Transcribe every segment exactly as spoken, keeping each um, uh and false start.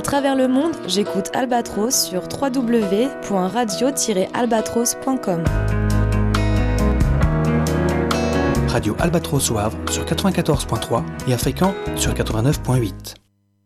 travers le monde, j'écoute Albatros sur w w w point radio tiret albatros point com. Radio Albatros au Havre sur quatre-vingt-quatorze point trois et à Fécamp sur quatre-vingt-neuf point huit.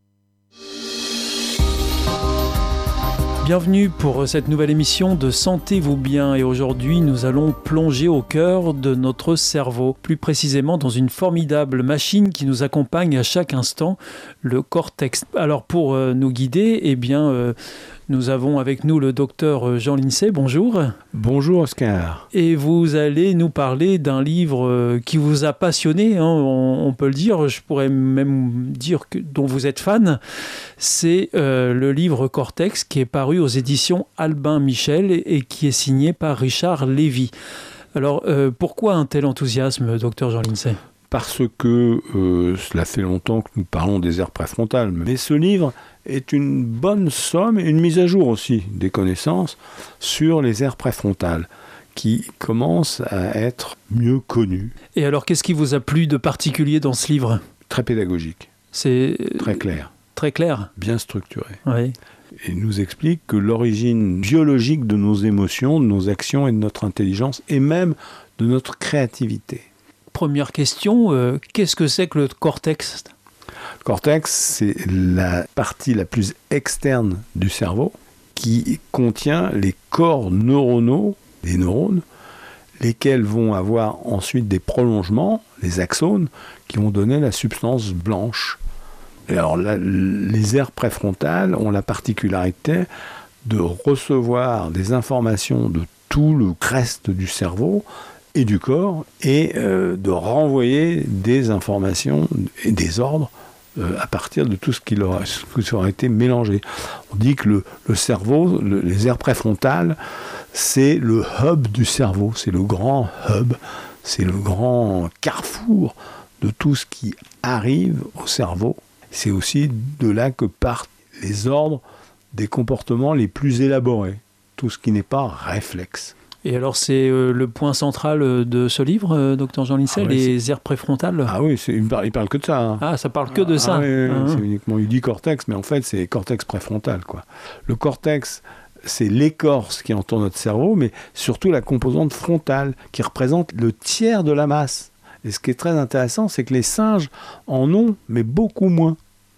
Bienvenue pour cette nouvelle émission de Sentez-vous bien et aujourd'hui nous allons plonger au cœur de notre cerveau, plus précisément dans une formidable machine qui nous accompagne à chaque instant, le cortex. Alors pour euh, nous guider, eh bien euh, nous avons avec nous le docteur Jean Lincey, bonjour. Bonjour Oscar. Et vous allez nous parler d'un livre qui vous a passionné, hein, on, on peut le dire, je pourrais même dire que, dont vous êtes fan. C'est euh, le livre Cortex qui est paru aux éditions Albin Michel et, et qui est signé par Richard Lévy. Alors euh, pourquoi un tel enthousiasme, docteur Jean Lincey ? Parce que euh, cela fait longtemps que nous parlons des aires préfrontales, mais ce livre est une bonne somme et une mise à jour aussi des connaissances sur les aires préfrontales qui commencent à être mieux connues. Et alors, qu'est-ce qui vous a plu de particulier dans ce livre ? Très pédagogique, c'est très clair, très clair, bien structuré. Oui. Et nous explique que l'origine biologique de nos émotions, de nos actions et de notre intelligence et même de notre créativité. Première question, euh, qu'est-ce que c'est que le cortex ? Le cortex, c'est la partie la plus externe du cerveau qui contient les corps neuronaux des neurones, lesquels vont avoir ensuite des prolongements, les axones, qui vont donner la substance blanche. Et alors, la, les aires préfrontales ont la particularité de recevoir des informations de tout le reste du cerveau et du corps, et euh, de renvoyer des informations et des ordres euh, à partir de tout ce qui leur a, ce qui aura été mélangé. On dit que le, le cerveau, le, les aires préfrontales, c'est le hub du cerveau, c'est le grand hub, c'est le grand carrefour de tout ce qui arrive au cerveau. C'est aussi de là que partent les ordres des comportements les plus élaborés, tout ce qui n'est pas réflexe. Et alors, c'est euh, le point central de ce livre, euh, docteur Jean Lincey, ah ouais, les c'est... aires préfrontales. Ah oui, c'est, il ne parle, parle que de ça. Hein. Ah, ça parle que de ah, ça. Ah, oui, oui, ah, c'est uniquement, il dit cortex, mais en fait, c'est cortex préfrontal, quoi. Le cortex, c'est l'écorce qui entoure notre cerveau, mais surtout la composante frontale, qui représente le tiers de la masse. Et ce qui est très intéressant, c'est que les singes en ont, mais beaucoup moins.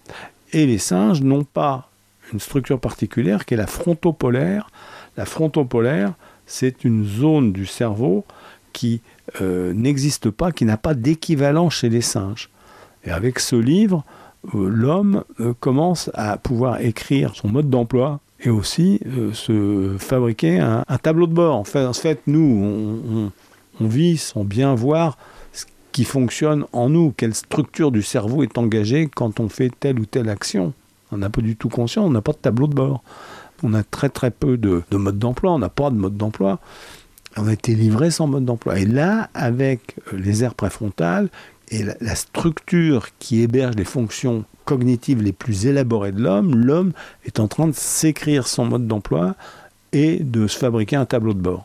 Et les singes n'ont pas une structure particulière qui est la frontopolaire. La frontopolaire, c'est une zone du cerveau qui euh, n'existe pas, qui n'a pas d'équivalent chez les singes. Et avec ce livre, euh, l'homme euh, commence à pouvoir écrire son mode d'emploi et aussi euh, se fabriquer un, un tableau de bord. En fait, en fait nous, on, on, on vit sans bien voir ce qui fonctionne en nous, quelle structure du cerveau est engagée quand on fait telle ou telle action. On n'a pas du tout conscience, on n'a pas de tableau de bord. On a très très peu de, de mode d'emploi, on n'a pas de mode d'emploi. On a été livré sans mode d'emploi. Et là, avec les aires préfrontales et la, la structure qui héberge les fonctions cognitives les plus élaborées de l'homme, l'homme est en train de s'écrire son mode d'emploi et de se fabriquer un tableau de bord.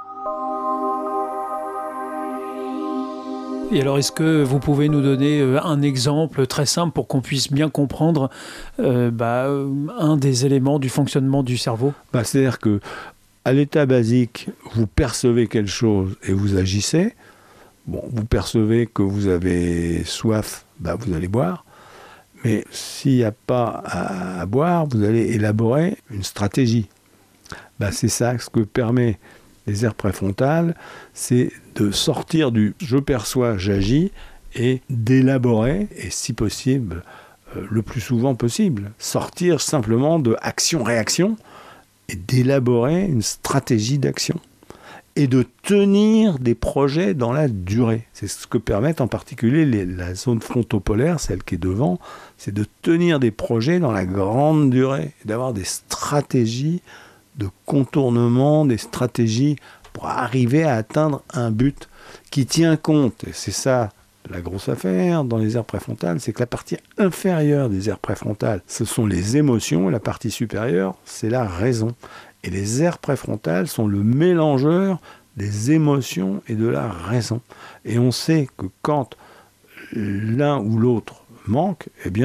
Et alors, est-ce que vous pouvez nous donner un exemple très simple pour qu'on puisse bien comprendre euh, bah, un des éléments du fonctionnement du cerveau ? bah, C'est-à-dire qu'à l'état basique, vous percevez quelque chose et vous agissez. Bon, vous percevez que vous avez soif, bah, vous allez boire. Mais s'il n'y a pas à, à boire, vous allez élaborer une stratégie. Bah, c'est ça ce que permet les aires préfrontales, c'est de sortir du « je perçois, j'agis » et d'élaborer, et si possible, euh, le plus souvent possible, sortir simplement de action-réaction et d'élaborer une stratégie d'action et de tenir des projets dans la durée. C'est ce que permettent en particulier les, la zone frontopolaire, celle qui est devant, c'est de tenir des projets dans la grande durée, et d'avoir des stratégies de contournement, des stratégies pour arriver à atteindre un but qui tient compte, et c'est ça la grosse affaire dans les aires préfrontales, c'est que la partie inférieure des aires préfrontales, ce sont les émotions, et la partie supérieure, c'est la raison. Et les aires préfrontales sont le mélangeur des émotions et de la raison. Et on sait que quand l'un ou l'autre manque, eh bien,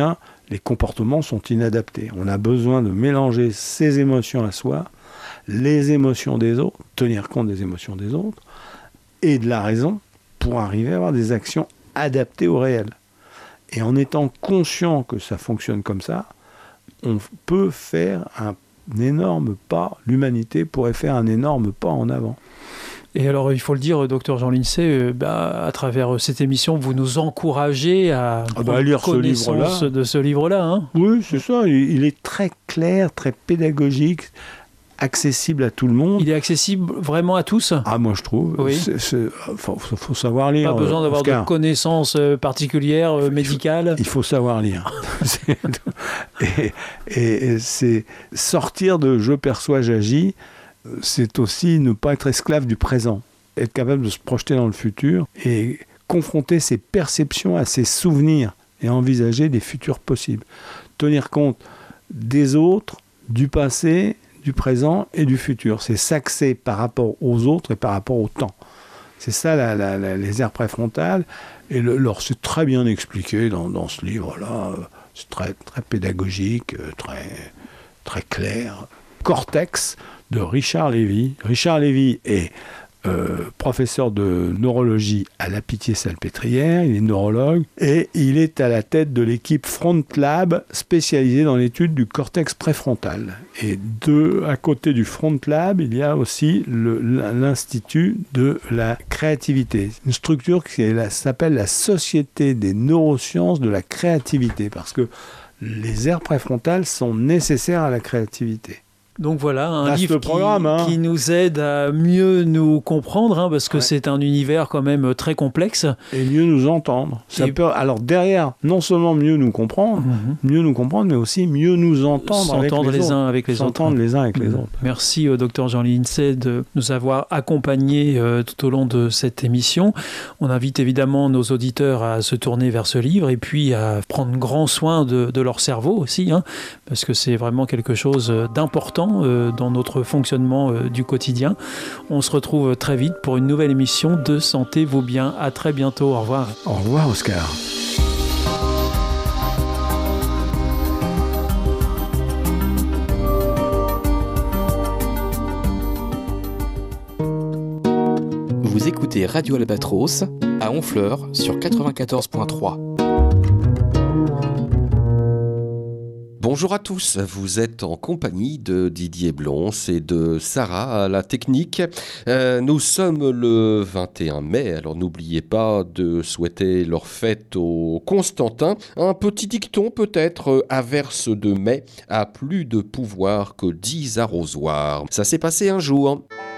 les comportements sont inadaptés. On a besoin de mélanger ses émotions à soi, les émotions des autres, tenir compte des émotions des autres, et de la raison pour arriver à avoir des actions adaptées au réel. Et en étant conscient que ça fonctionne comme ça, on peut faire un énorme pas, l'humanité pourrait faire un énorme pas en avant. Et alors, il faut le dire, docteur Jean Lincey, euh, bah, à travers cette émission, vous nous encouragez à ah bah, lire connaissance ce livre-là. de ce livre-là. Hein. Oui, c'est ça. Il est très clair, très pédagogique, accessible à tout le monde. Il est accessible vraiment à tous ? Ah, moi, je trouve. Oui. Il faut, faut savoir lire. Pas besoin d'avoir Oscar. de connaissances particulières, euh, médicales. Il faut savoir lire. et, et, et c'est sortir de « je perçois, j'agis », c'est aussi ne pas être esclave du présent, être capable de se projeter dans le futur et confronter ses perceptions à ses souvenirs et envisager des futurs possibles. Tenir compte des autres, du passé, du présent et du futur. C'est s'axer par rapport aux autres et par rapport au temps. C'est ça la, la, la, les aires préfrontales. Et le, alors, c'est très bien expliqué dans, dans ce livre-là. C'est très, très pédagogique, très, très clair. Cortex de Richard Lévy. Richard Lévy est euh, professeur de neurologie à la Pitié-Salpêtrière, il est neurologue, et il est à la tête de l'équipe Front Lab spécialisée dans l'étude du cortex préfrontal. Et de, à côté du Front Lab, il y a aussi le, l'Institut de la créativité, une structure qui est la, s'appelle la Société des neurosciences de la créativité, parce que les aires préfrontales sont nécessaires à la créativité. Donc voilà, un Vaste livre qui, programme, hein. qui nous aide à mieux nous comprendre, hein, parce que Ouais. c'est un univers quand même très complexe. Et mieux nous entendre. Ça Et- peut, alors derrière, non seulement mieux nous comprendre, Mm-hmm. mieux nous comprendre, mais aussi mieux nous entendre avec S'entendre les, les autres. uns avec les autres. S'entendre les uns avec les Mmh. autres. Merci au docteur Jean Lincey de nous avoir accompagnés euh, tout au long de cette émission. On invite évidemment nos auditeurs à se tourner vers ce livre et puis à prendre grand soin de, de leur cerveau aussi, hein, parce que c'est vraiment quelque chose d'important euh, dans notre fonctionnement euh, du quotidien. On se retrouve très vite pour une nouvelle émission de Santé vaut bien. À très bientôt. Au revoir. Au revoir, Oscar. Vous écoutez Radio Albatros à Honfleur sur quatre-vingt-quatorze point trois. Bonjour à tous, vous êtes en compagnie de Didier Blons et de Sarah à la technique. Euh, nous sommes le vingt et un mai, alors n'oubliez pas de souhaiter leur fête au Constantin. Un petit dicton peut-être, averse de mai a plus de pouvoir que dix arrosoirs. Ça s'est passé un jour.